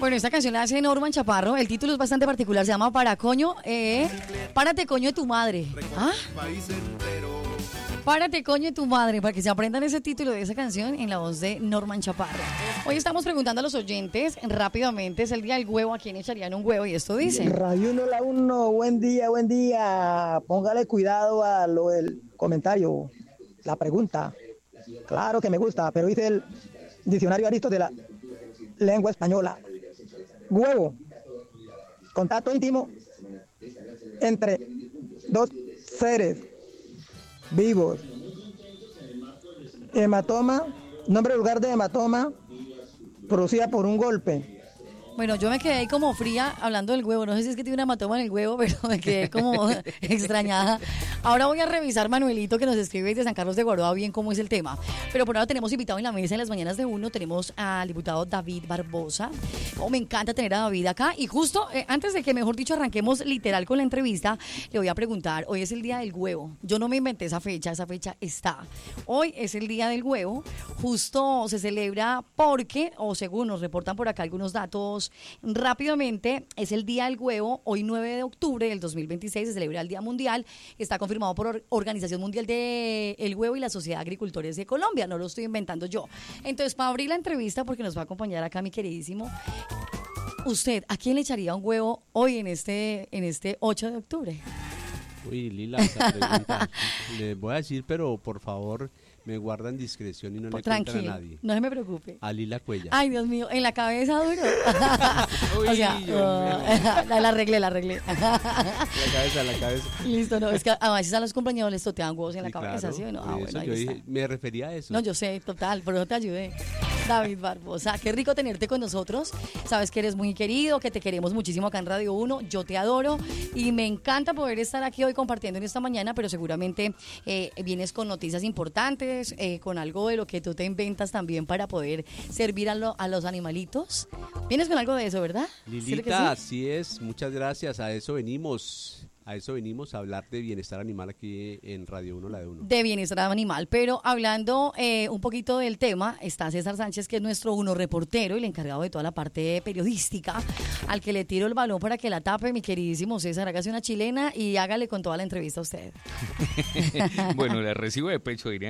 Bueno, esta canción la hace Norman Chaparro, el título es bastante particular, se llama Párate coño de tu madre. ¿Ah? Párate coño de tu madre, para que se aprendan ese título de esa canción en la voz de Norman Chaparro. Hoy estamos preguntando a los oyentes, rápidamente, es el día del huevo, ¿a quién echarían un huevo? Y esto dice... Radio 1 la 1, buen día. Póngale cuidado a lo del comentario, la pregunta. Claro que me gusta, pero dice el diccionario Aristos de la lengua española. Huevo, contacto íntimo entre dos seres vivos. Hematoma, nombre del lugar de hematoma, producida por un golpe. Bueno, yo me quedé ahí como fría hablando del huevo. No sé si es que tiene una hematoma en el huevo, pero me quedé como extrañada. Ahora voy a revisar, Manuelito, que nos escribe desde San Carlos de Guaroa, bien cómo es el tema. Pero por ahora tenemos invitado en la mesa en las mañanas de uno. Tenemos al diputado David Barbosa. Oh, me encanta tener a David acá. Y justo antes de que, mejor dicho, arranquemos literal con la entrevista, le voy a preguntar, hoy es el día del huevo. Yo no me inventé esa fecha está. Hoy es el día del huevo. Justo se celebra porque, o según nos reportan por acá algunos datos, rápidamente, es el Día del Huevo. Hoy 9 de octubre del 2026 se celebra el Día Mundial. Está confirmado por Organización Mundial del Huevo y la Sociedad de Agricultores de Colombia. No lo estoy inventando yo. Entonces, para abrir la entrevista, porque nos va a acompañar acá mi queridísimo, usted, ¿a quién le echaría un huevo hoy en este 8 de octubre? Uy, Lila, esa pregunta. Le voy a decir, pero por favor, me guardan discreción y no le cuentan a nadie. No se me preocuque. A Lila Cuellar. Ay, Dios mío, en la cabeza duro. Uy, o sea, la arreglé. La cabeza. Listo, no, es que a veces a los compañeros les totean huevos en la cabeza, claro, ¿sí o no? Bueno, yo dije, me refería a eso. No, yo sé, total, por eso te ayudé. David Barbosa, qué rico tenerte con nosotros. Sabes que eres muy querido, que te queremos muchísimo acá en Radio 1. Yo te adoro y me encanta poder estar aquí hoy compartiendo en esta mañana, pero seguramente vienes con noticias importantes, con algo de lo que tú te inventas también para poder servir a los animalitos. Vienes con algo de eso, ¿verdad? Lilita, así es. Muchas gracias. A eso venimos a hablar de bienestar animal aquí en Radio 1, la de 1. De bienestar animal, pero hablando un poquito del tema, está César Sánchez, que es nuestro uno reportero y el encargado de toda la parte periodística, al que le tiro el balón para que la tape, mi queridísimo César. Hágase una chilena y hágale con toda la entrevista a usted. Bueno, la recibo de pecho, dirían.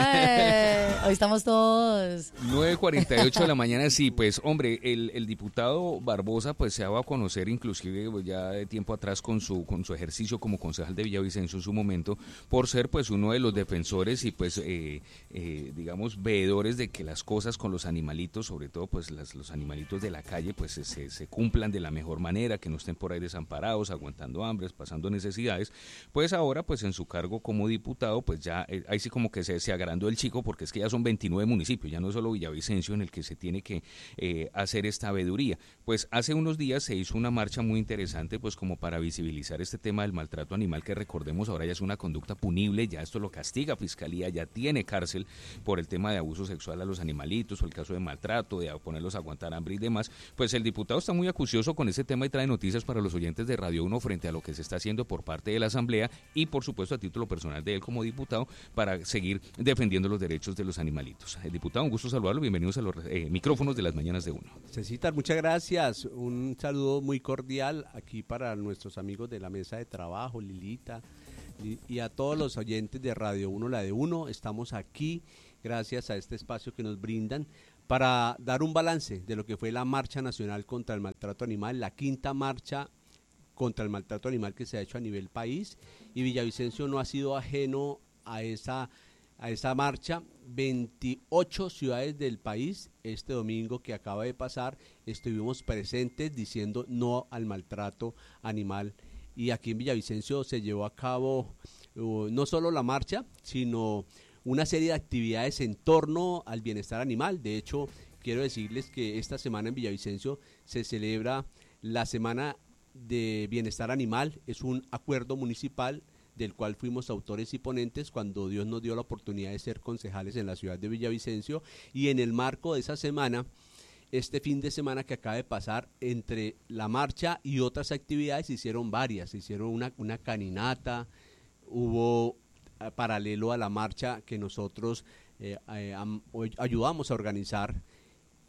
Hoy estamos todos. 9:48 de la mañana, sí, pues, hombre, el diputado Barbosa, pues, se ha dado a conocer, inclusive, pues, ya de tiempo atrás con su ejercicio como concejal de Villavicencio en su momento, por ser pues uno de los defensores y pues digamos veedores de que las cosas con los animalitos, sobre todo pues los animalitos de la calle, pues se cumplan de la mejor manera, que no estén por ahí desamparados, aguantando hambres, pasando necesidades. Pues ahora pues en su cargo como diputado, pues ya ahí sí como que se agrandó el chico, porque es que ya son 29 municipios, ya no es solo Villavicencio en el que se tiene que hacer esta veeduría. Pues hace unos días se hizo una marcha muy interesante pues como para visibilizar este tema del maltrato animal, que recordemos ahora ya es una conducta punible, ya esto lo castiga Fiscalía, ya tiene cárcel por el tema de abuso sexual a los animalitos o el caso de maltrato, de ponerlos a aguantar hambre y demás. Pues el diputado está muy acucioso con ese tema y trae noticias para los oyentes de Radio 1 frente a lo que se está haciendo por parte de la Asamblea y por supuesto a título personal de él como diputado para seguir defendiendo los derechos de los animalitos. Diputado, un gusto saludarlo, bienvenidos a los micrófonos de las mañanas de 1. Cecitar, muchas gracias, un saludo muy cordial aquí para nuestros amigos de la mesa de trabajo, Lilita, y a todos los oyentes de Radio 1, la de 1. Estamos aquí gracias a este espacio que nos brindan para dar un balance de lo que fue la Marcha Nacional contra el Maltrato Animal, la quinta marcha contra el maltrato animal que se ha hecho a nivel país, y Villavicencio no ha sido ajeno a esa marcha. 28 ciudades del país, este domingo que acaba de pasar, estuvimos presentes diciendo no al maltrato animal. Y aquí en Villavicencio se llevó a cabo no solo la marcha, sino una serie de actividades en torno al bienestar animal. De hecho, quiero decirles que esta semana en Villavicencio se celebra la Semana de Bienestar Animal. Es un acuerdo municipal del cual fuimos autores y ponentes cuando Dios nos dio la oportunidad de ser concejales en la ciudad de Villavicencio, y en el marco de esa semana, este fin de semana que acaba de pasar, entre la marcha y otras actividades se hicieron varias, se hicieron una caminata, hubo paralelo a la marcha que nosotros ayudamos a organizar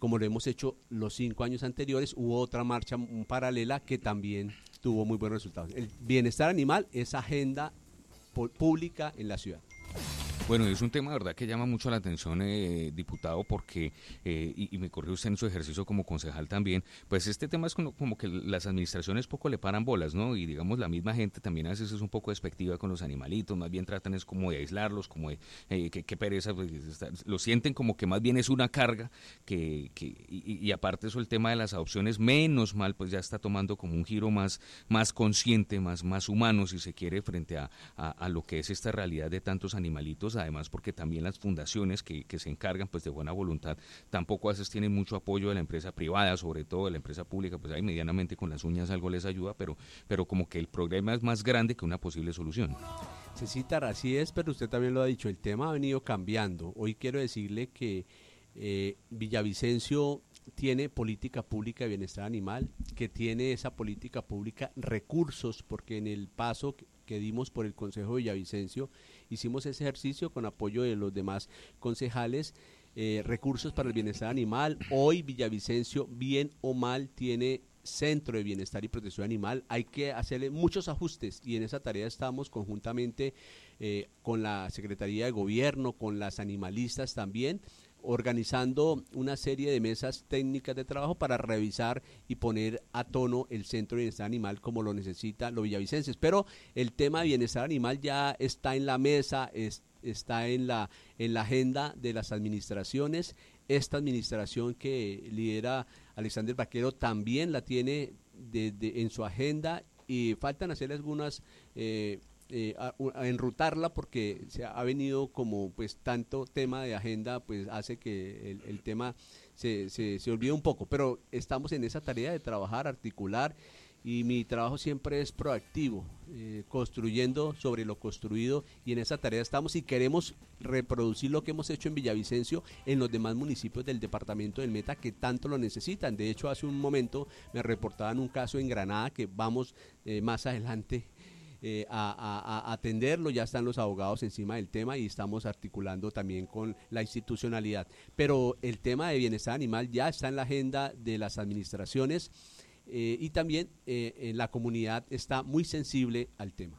como lo hemos hecho los 5 años anteriores. Hubo otra marcha paralela que también tuvo muy buenos resultados. El bienestar animal es agenda pública en la ciudad. Bueno, es un tema, de verdad, que llama mucho la atención, diputado, porque, y me corrió usted en su ejercicio como concejal también, pues este tema es como que las administraciones poco le paran bolas, ¿no? Y digamos, la misma gente también a veces es un poco despectiva con los animalitos, más bien tratan es como de aislarlos, como de, qué pereza, pues, lo sienten como que más bien es una carga, y aparte eso, el tema de las adopciones, menos mal, pues ya está tomando como un giro más consciente, más humano, si se quiere, frente a lo que es esta realidad de tantos animalitos. Además porque también las fundaciones que se encargan pues de buena voluntad tampoco a veces tienen mucho apoyo de la empresa privada, sobre todo de la empresa pública, pues ahí medianamente con las uñas algo les ayuda, pero como que el problema es más grande que una posible solución. Cecita, así es, pero usted también lo ha dicho, el tema ha venido cambiando. Hoy quiero decirle que Villavicencio tiene política pública de bienestar animal, que tiene esa política pública recursos, porque en el paso que dimos por el Consejo de Villavicencio hicimos ese ejercicio con apoyo de los demás concejales, recursos para el bienestar animal. Hoy Villavicencio, bien o mal, tiene centro de bienestar y protección animal. Hay que hacerle muchos ajustes y en esa tarea estamos conjuntamente con la Secretaría de Gobierno, con las animalistas también, organizando una serie de mesas técnicas de trabajo para revisar y poner a tono el Centro de Bienestar Animal como lo necesitan los villavicenses. Pero el tema de bienestar animal ya está en la mesa, está en la agenda de las administraciones. Esta administración que lidera Alexander Vaquero también la tiene en su agenda y faltan hacer algunas a enrutarla porque se ha venido como pues tanto tema de agenda, pues hace que el tema se olvide un poco, pero estamos en esa tarea de trabajar, articular, y mi trabajo siempre es proactivo, construyendo sobre lo construido, y en esa tarea estamos y queremos reproducir lo que hemos hecho en Villavicencio en los demás municipios del departamento del Meta que tanto lo necesitan. De hecho, hace un momento me reportaban un caso en Granada que vamos más adelante a atenderlo. Ya están los abogados encima del tema y estamos articulando también con la institucionalidad, pero el tema de bienestar animal ya está en la agenda de las administraciones y también la comunidad está muy sensible al tema.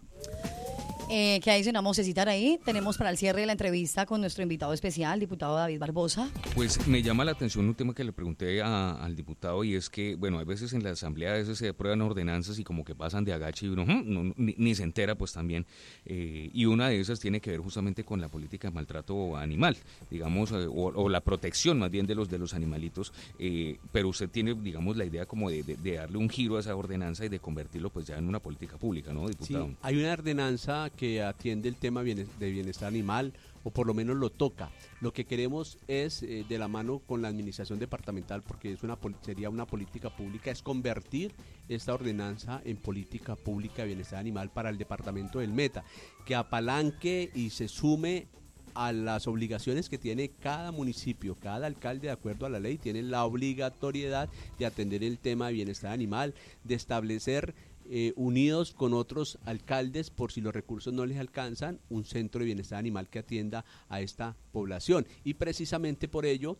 ¿Qué adicionamos, Cecitar, ahí? Tenemos para el cierre de la entrevista con nuestro invitado especial, diputado David Barbosa. Pues me llama la atención un tema que le pregunté al diputado, y es que, bueno, a veces en la asamblea a veces se aprueban ordenanzas y como que pasan de agache y uno ni se entera pues también, y una de esas tiene que ver justamente con la política de maltrato animal, digamos, o la protección más bien de los animalitos, pero usted tiene, digamos, la idea como de darle un giro a esa ordenanza y de convertirlo pues ya en una política pública, ¿no, diputado? Sí, hay una ordenanza que atiende el tema de bienestar animal, o por lo menos lo toca. Lo que queremos es, de la mano con la administración departamental, porque sería una política pública, es convertir esta ordenanza en política pública de bienestar animal para el departamento del Meta, que apalanque y se sume a las obligaciones que tiene cada municipio. Cada alcalde, de acuerdo a la ley, tiene la obligatoriedad de atender el tema de bienestar animal, de establecer unidos con otros alcaldes, por si los recursos no les alcanzan, un centro de bienestar animal que atienda a esta población. Y precisamente por ello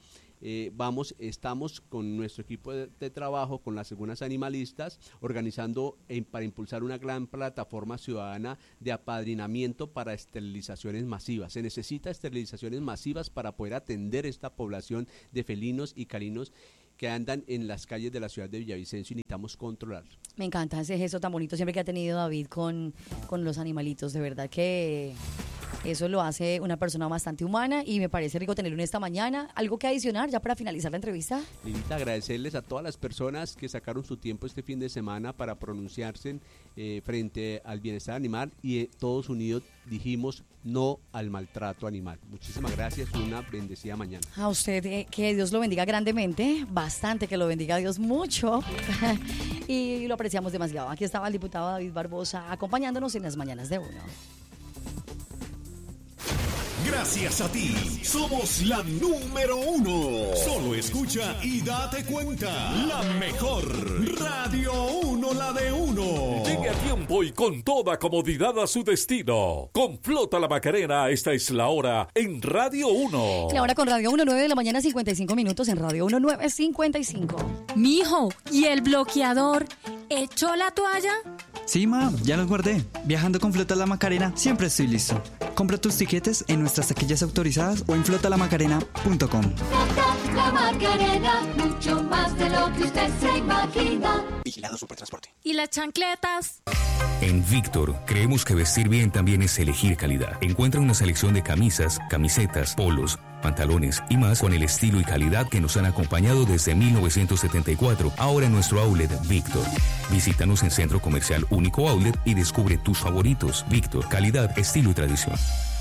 estamos con nuestro equipo de trabajo, con las algunas animalistas, organizando para impulsar una gran plataforma ciudadana de apadrinamiento para esterilizaciones masivas. Se necesita esterilizaciones masivas para poder atender esta población de felinos y caninos que andan en las calles de la ciudad de Villavicencio y necesitamos controlar. Me encanta ese gesto tan bonito siempre que ha tenido David con los animalitos, de verdad que eso lo hace una persona bastante humana y me parece rico tenerlo en esta mañana. ¿Algo que adicionar ya para finalizar la entrevista? Lilita, agradecerles a todas las personas que sacaron su tiempo este fin de semana para pronunciarse frente al bienestar animal y todos unidos dijimos no al maltrato animal. Muchísimas gracias y una bendecida mañana. A usted, que Dios lo bendiga grandemente, bastante, que lo bendiga Dios mucho y lo apreciamos demasiado. Aquí estaba el diputado David Barbosa acompañándonos en las mañanas de Uno. Gracias a ti, somos la número 1. Solo escucha y date cuenta. La mejor Radio 1, la de 1. Llegue a tiempo y con toda comodidad a su destino. Con Flota La Macarena, esta es la hora en Radio 1. La hora con Radio 1, 9 de la mañana, 55 minutos en Radio 1, 9:55. Mijo, ¿y el bloqueador? ¿Echó la toalla? Sí, ma, ya los guardé. Viajando con Flota La Macarena, siempre estoy listo. Compra tus tiquetes en nuestras taquillas autorizadas o en flotalamacarena.com. Flota La Macarena, mucho más de lo que usted se imagina. Vigilado Supertransporte. ¿Y las chancletas? En Víctor, creemos que vestir bien también es elegir calidad. Encuentra una selección de camisas, camisetas, polos, pantalones y más con el estilo y calidad que nos han acompañado desde 1974, ahora en nuestro outlet Víctor. Visítanos en Centro Comercial Único Outlet y descubre tus favoritos. Víctor, calidad, estilo y tradición.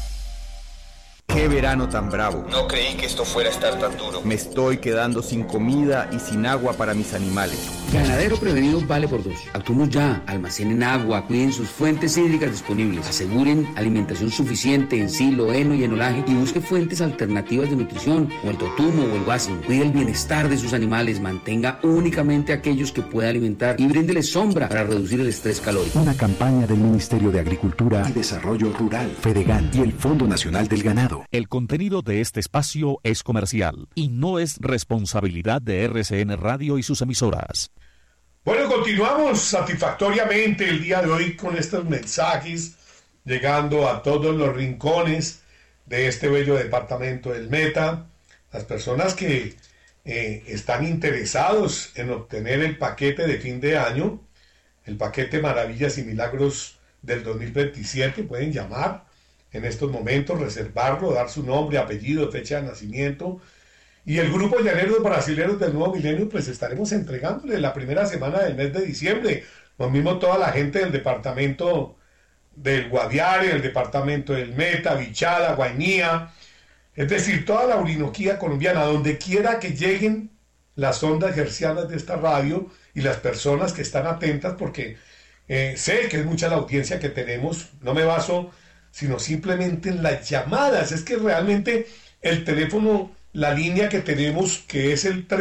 ¡Qué verano tan bravo! No creí que esto fuera a estar tan duro. Me estoy quedando sin comida y sin agua para mis animales. Ganadero prevenido vale por dos. Actuemos ya, almacenen agua, cuiden sus fuentes hídricas disponibles, aseguren alimentación suficiente en silo, heno y enolaje y busque fuentes alternativas de nutrición, como el totumo o el guasin. Cuide el bienestar de sus animales, mantenga únicamente aquellos que pueda alimentar y bríndele sombra para reducir el estrés calórico. Una campaña del Ministerio de Agricultura y Desarrollo Rural, Fedegan y el Fondo Nacional del Ganado. El contenido de este espacio es comercial y no es responsabilidad de RCN Radio y sus emisoras. Bueno, continuamos satisfactoriamente el día de hoy con estos mensajes, llegando a todos los rincones de este bello departamento del Meta. Las personas que están interesados en obtener el paquete de fin de año, el paquete Maravillas y Milagros del 2027, pueden llamar en estos momentos, reservarlo, dar su nombre, apellido, fecha de nacimiento. Y el grupo Llaneros Brasileros del Nuevo Milenio, pues estaremos entregándole la primera semana del mes de diciembre. Lo mismo toda la gente del departamento del Guaviare, el departamento del Meta, Vichada, Guainía, es decir, toda la Orinoquía colombiana, donde quiera que lleguen las ondas hercianas de esta radio y las personas que están atentas, porque sé que es mucha la audiencia que tenemos, no me baso sino simplemente en las llamadas. Es que realmente el teléfono, la línea que tenemos, que es el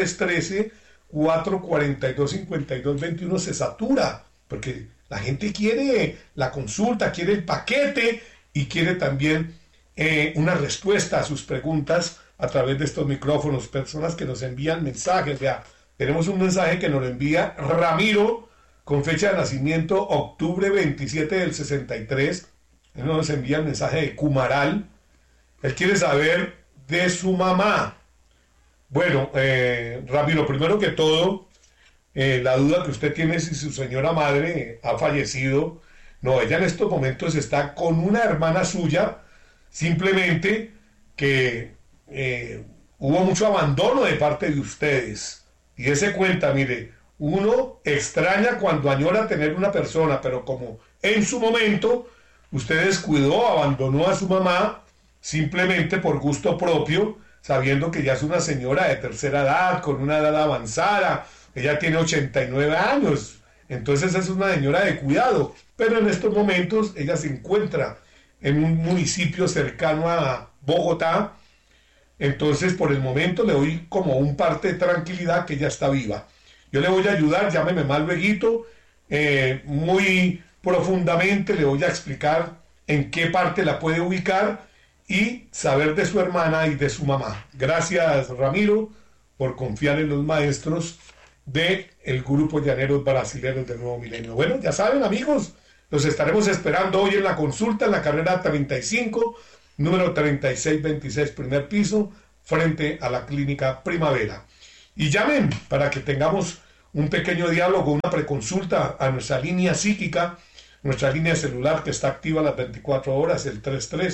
313-442-5221, se satura, porque la gente quiere la consulta, quiere el paquete y quiere también una respuesta a sus preguntas a través de estos micrófonos. Personas que nos envían mensajes. Vea, tenemos un mensaje que nos lo envía Ramiro, con fecha de nacimiento octubre 27 del 63. Él nos envía el mensaje de Cumaral. Él quiere saber de su mamá. Bueno, Ramiro, primero que todo, la duda que usted tiene si su señora madre ha fallecido. No, ella en estos momentos está con una hermana suya, simplemente que hubo mucho abandono de parte de ustedes. Y dése cuenta, mire, uno extraña cuando añora tener una persona, pero como en su momento usted descuidó, abandonó a su mamá simplemente por gusto propio, sabiendo que ya es una señora de tercera edad, con una edad avanzada, ella tiene 89 años, entonces es una señora de cuidado, pero en estos momentos ella se encuentra en un municipio cercano a Bogotá, entonces por el momento le doy como un parte de tranquilidad que ella está viva. Yo le voy a ayudar, llámeme más lueguito, muy profundamente le voy a explicar en qué parte la puede ubicar y saber de su hermana y de su mamá. Gracias, Ramiro, por confiar en los maestros del grupo Llaneros Brasileros del Nuevo Milenio. Bueno, ya saben, amigos, los estaremos esperando hoy en la consulta en la carrera 35, número 3626, primer piso, frente a la Clínica Primavera. Y llamen para que tengamos un pequeño diálogo, una preconsulta a nuestra línea psíquica, nuestra línea celular que está activa las 24 horas, el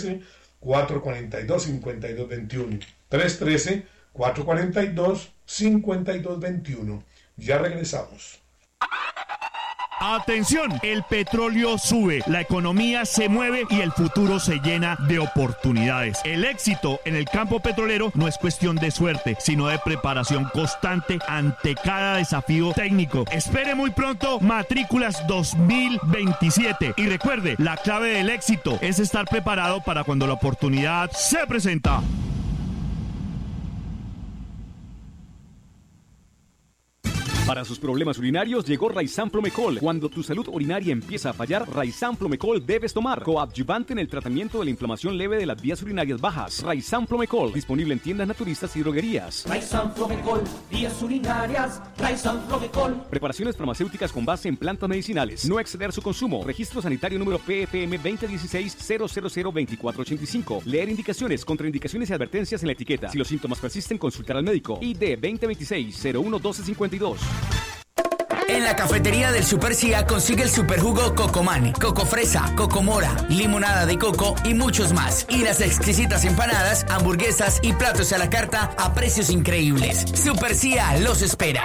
313-442-5221. 313-442-5221. Ya regresamos. Atención, el petróleo sube, la economía se mueve y el futuro se llena de oportunidades. El éxito en el campo petrolero no es cuestión de suerte, sino de preparación constante ante cada desafío técnico. Espere muy pronto matrículas 2027 y recuerde, la clave del éxito es estar preparado para cuando la oportunidad se presenta. Para sus problemas urinarios llegó Raizan Flomecol. Cuando tu salud urinaria empieza a fallar, Raizan Flomecol debes tomar. Coadyuvante en el tratamiento de la inflamación leve de las vías urinarias bajas. Raizan Flomecol, disponible en tiendas naturistas y droguerías. Raizan Flomecol, vías urinarias. Raizan Flomecol. Preparaciones farmacéuticas con base en plantas medicinales. No exceder su consumo. Registro sanitario número PFM 2016-0002485. Leer indicaciones, contraindicaciones y advertencias en la etiqueta. Si los síntomas persisten, consultar al médico. ID 2026-011252. En la cafetería del Super Cia consigue el super jugo Cocomán, coco fresa, coco mora, limonada de coco y muchos más. Y las exquisitas empanadas, hamburguesas y platos a la carta a precios increíbles. Super Cia los espera.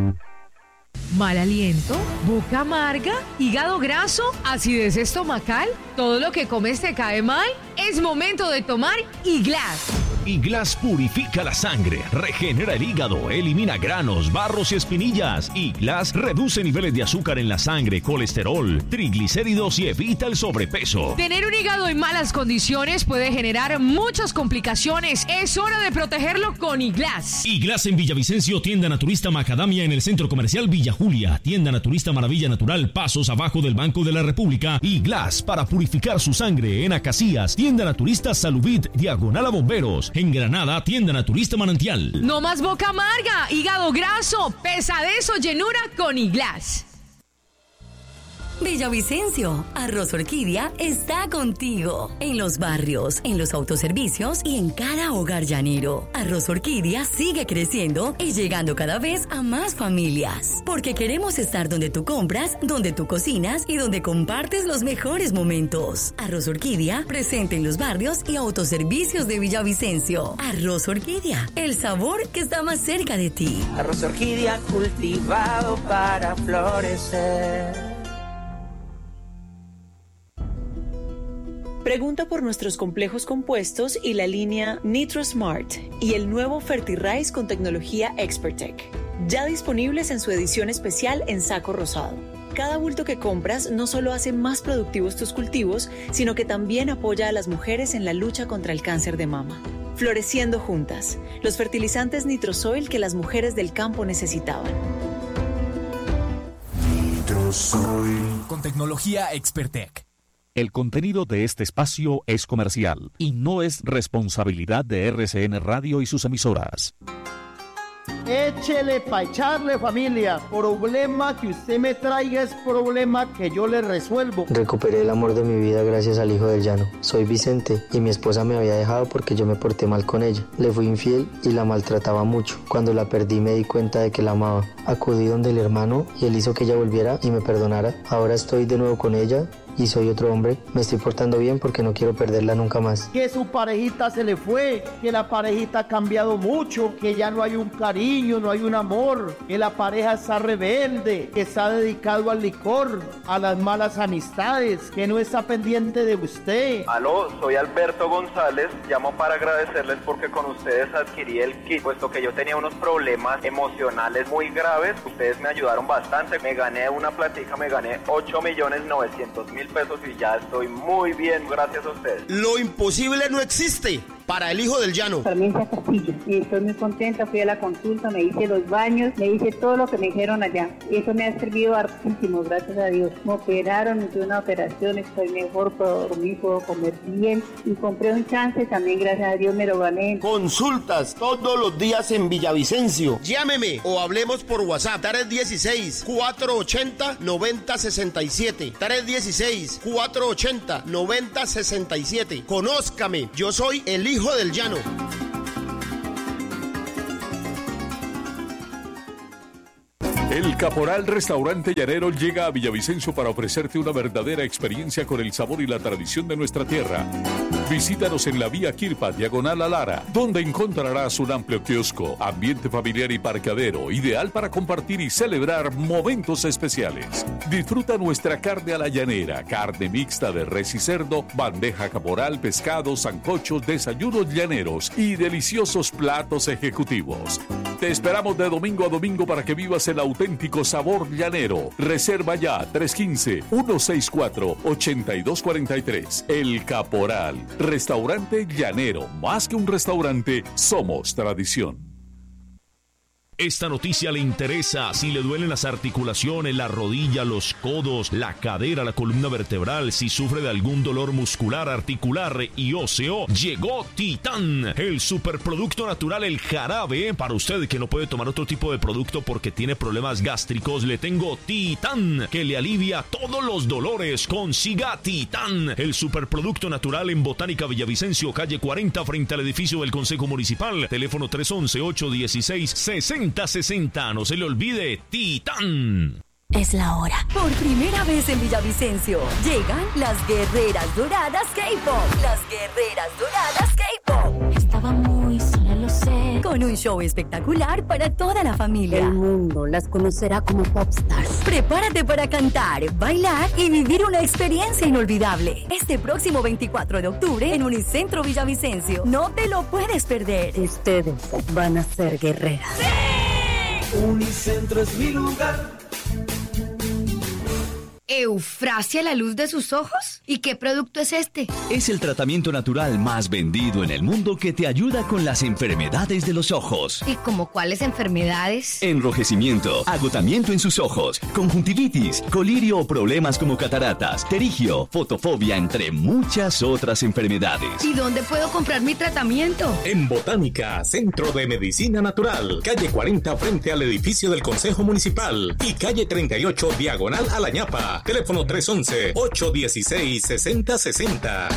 ¿Mal aliento? ¿Boca amarga? ¿Hígado graso? ¿Acidez estomacal? ¿Todo lo que comes te cae mal? Es momento de tomar Iglas. Iglas purifica la sangre, regenera el hígado, elimina granos, barros y espinillas. Iglas reduce niveles de azúcar en la sangre, colesterol, triglicéridos y evita el sobrepeso. Tener un hígado en malas condiciones puede generar muchas complicaciones. Es hora de protegerlo con Iglas. Iglas en Villavicencio, tienda naturista Macadamia en el Centro Comercial Villa Julia, tienda naturista Maravilla Natural, pasos abajo del Banco de la República. Iglas para purificar su sangre en Acacías, tienda naturista Salubit, diagonal a Bomberos. En Granada, tienda naturista Manantial. No más boca amarga, hígado graso, pesadez o llenura con Iglas. Villavicencio, Arroz Orquídea está contigo. En los barrios, en los autoservicios y en cada hogar llanero. Arroz Orquídea sigue creciendo y llegando cada vez a más familias. Porque queremos estar donde tú compras, donde tú cocinas y donde compartes los mejores momentos. Arroz Orquídea, presente en los barrios y autoservicios de Villavicencio. Arroz Orquídea, el sabor que está más cerca de ti. Arroz Orquídea, cultivado para florecer. Pregunta por nuestros complejos compuestos y la línea NitroSmart y el nuevo FertiRice con tecnología Expertec. Ya disponibles en su edición especial en saco rosado. Cada bulto que compras no solo hace más productivos tus cultivos, sino que también apoya a las mujeres en la lucha contra el cáncer de mama. Floreciendo juntas, los fertilizantes Nitrosoil que las mujeres del campo necesitaban. Nitrosoil. Con tecnología Expertec. El contenido de este espacio es comercial y no es responsabilidad de RCN Radio y sus emisoras. Échele pa' echarle, familia. Problema que usted me traiga es problema que yo le resuelvo. Recuperé el amor de mi vida gracias al Hijo del Llano. Soy Vicente y mi esposa me había dejado porque yo me porté mal con ella. Le fui infiel y la maltrataba mucho. Cuando la perdí me di cuenta de que la amaba. Acudí donde el hermano y él hizo que ella volviera y me perdonara. Ahora estoy de nuevo con ella y soy otro hombre. Me estoy portando bien porque no quiero perderla nunca más. Que su parejita se le fue, que la parejita ha cambiado mucho, que ya no hay un cariño, no hay un amor, que la pareja está rebelde, que está dedicado al licor, a las malas amistades, que no está pendiente de usted. Aló, soy Alberto González, llamo para agradecerles porque con ustedes adquirí el kit, puesto que yo tenía unos problemas emocionales muy graves. Ustedes me ayudaron bastante, me gané una platica, me gané 8.900.000 pesos y ya estoy muy bien, gracias a ustedes. Lo imposible no existe para el Hijo del Llano. Carmencia Castillo, y estoy muy contenta, fui a la consulta, me hice los baños, me hice todo lo que me dijeron allá. Eso me ha servido hartísimo, gracias a Dios. Me operaron, hice una operación, estoy mejor, puedo dormir, puedo comer bien y compré un chance, también gracias a Dios me lo gané. Consultas todos los días en Villavicencio. Llámeme o hablemos por WhatsApp, 316-480-9067, 316-480-9067. Conózcame, yo soy el Hijo del Llano. El Caporal Restaurante Llanero llega a Villavicencio para ofrecerte una verdadera experiencia con el sabor y la tradición de nuestra tierra. Visítanos en la vía Quirpa, diagonal a Lara, donde encontrarás un amplio kiosco, ambiente familiar y parqueadero, ideal para compartir y celebrar momentos especiales. Disfruta nuestra carne a la llanera, carne mixta de res y cerdo, bandeja caporal, pescado, sancochos, desayunos llaneros y deliciosos platos ejecutivos. Te esperamos de domingo a domingo para que vivas el auténtico sabor llanero. Reserva ya 315-164-8243. El Caporal, restaurante llanero. Más que un restaurante, somos tradición. Esta noticia le interesa si le duelen las articulaciones, la rodilla, los codos, la cadera, la columna vertebral, si sufre de algún dolor muscular, articular y óseo. Llegó Titán, el superproducto natural, el jarabe. Para usted que no puede tomar otro tipo de producto porque tiene problemas gástricos, le tengo Titán, que le alivia todos los dolores. Consiga Titán, el superproducto natural en Botánica Villavicencio, calle 40, frente al edificio del Consejo Municipal. Teléfono 311-816-6060. No se le olvide, Titán. Es la hora. Por primera vez en Villavicencio llegan las Guerreras Doradas K-Pop. Las Guerreras Doradas K-Pop. Estaba muy sola, lo sé. Con un show espectacular para toda la familia. El mundo las conocerá como popstars. Prepárate para cantar, bailar y vivir una experiencia inolvidable. Este próximo 24 de octubre en Unicentro Villavicencio. No te lo puedes perder. Ustedes van a ser guerreras. ¡Sí! Unicentro es mi lugar. ¿Eufrasia la luz de sus ojos? ¿Y qué producto es este? Es el tratamiento natural más vendido en el mundo que te ayuda con las enfermedades de los ojos. ¿Y como cuáles enfermedades? Enrojecimiento, agotamiento en sus ojos, conjuntivitis, colirio o problemas como cataratas, pterigio, fotofobia, entre muchas otras enfermedades. ¿Y dónde puedo comprar mi tratamiento? En Botánica, Centro de Medicina Natural, calle 40 frente al edificio del Consejo Municipal y calle 38 diagonal a La Ñapa. Teléfono 311-816-6060.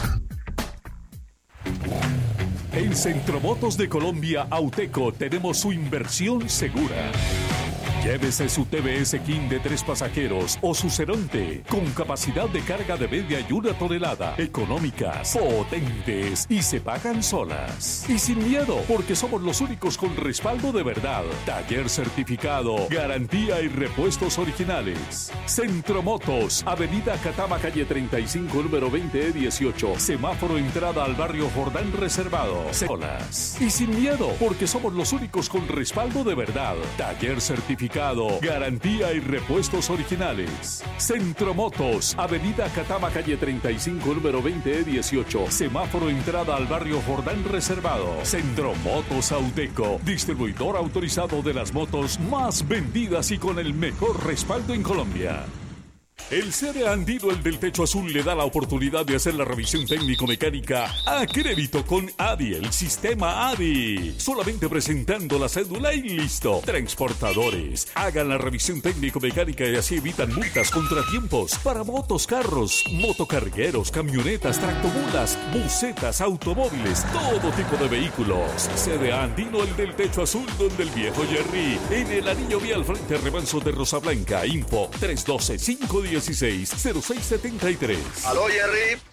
En Centromotos de Colombia, Auteco, tenemos su inversión segura. Llévese su TBS King de 3 pasajeros o su Ceronte con capacidad de carga de media y 1 tonelada, económicas, potentes y se pagan solas. Y sin miedo, porque somos los únicos con respaldo de verdad. Taller certificado, garantía y repuestos originales. Centromotos, Avenida Catama, calle 35, número 20E18, semáforo entrada al barrio Jordán Reservado. Solas. Y sin miedo, porque somos los únicos con respaldo de verdad. Taller certificado, garantía y repuestos originales. Centromotos, Avenida Catama, calle 35, número 20E18, semáforo entrada al barrio Jordán Reservado. Centromotos Auteco, distribuidor autorizado de las motos más vendidas y con el mejor respaldo en Colombia. El CDA Andino, el del techo azul, le da la oportunidad de hacer la revisión técnico-mecánica a crédito con ADI, el sistema ADI. Solamente presentando la cédula y listo. Transportadores, hagan la revisión técnico-mecánica y así evitan multas, contratiempos para motos, carros, motocargueros, camionetas, tractomulas, busetas, automóviles, todo tipo de vehículos. CDA Andino, el del techo azul, donde el viejo Jerry, en el anillo vial frente al remanso de Rosa Blanca. Info 312-516-0673. Aló, Jerry.